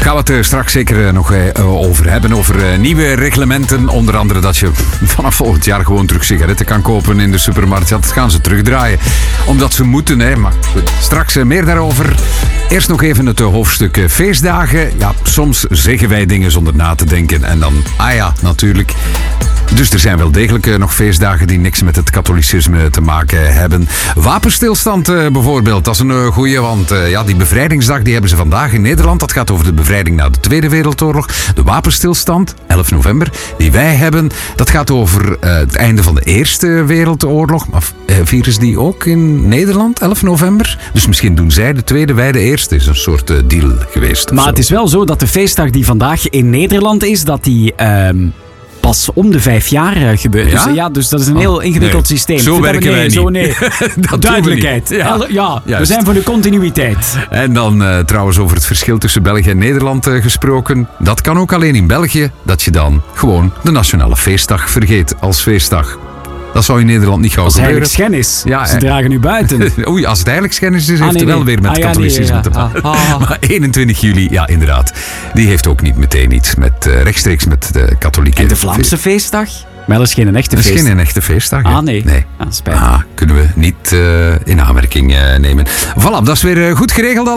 gaan we het straks zeker nog over hebben. Over nieuwe reglementen. Onder andere dat je vanaf volgend jaar gewoon terug sigaretten kan kopen in de supermarkt. Ja, dat gaan ze terugdraaien. Omdat ze moeten, hè. Maar goed, straks meer daarover. Eerst nog even het hoofdstuk feestdagen. Ja, soms zeggen wij dingen zonder na te denken. En dan, natuurlijk. Dus er zijn wel degelijk nog feestdagen die niks met het katholicisme te maken hebben. Wapenstilstand bijvoorbeeld, dat is een goeie. Want die bevrijdingsdag die hebben ze vandaag in Nederland. Dat gaat over de bevrijding na de Tweede Wereldoorlog. De wapenstilstand, 11 november, die wij hebben. Dat gaat over het einde van de Eerste Wereldoorlog. Maar vieren ze die ook in Nederland, 11 november? Dus misschien doen zij de tweede, wij de eerste. Is een soort deal geweest. Maar het is wel zo dat de feestdag die vandaag in Nederland is, dat die pas om de 5 jaar gebeurt. Ja? Dus dat is een heel ingewikkeld systeem. Zo werken wij niet. Zo nee. Dat duidelijkheid. We zijn voor de continuïteit. En dan trouwens over het verschil tussen België en Nederland gesproken. Dat kan ook alleen in België, dat je dan gewoon de nationale feestdag vergeet als feestdag. Dat zou in Nederland niet gaan gebeuren. Als het heilig schennis. Ja, ze dragen nu buiten. Oei, als het heilig schennis is, heeft het wel weer met katholicisme te maken. Maar 21 juli, ja inderdaad. Die heeft ook niet meteen iets met rechtstreeks met de katholieke. En de Vlaamse feestdag? Maar dat is geen echte feestdag. Dat is geen echte feestdag. Nee. Spijt. Kunnen we niet in aanmerking nemen. Voilà, dat is weer goed geregeld.